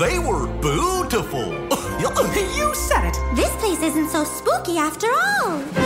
They were beautiful. You said it. This place isn't so spooky after all.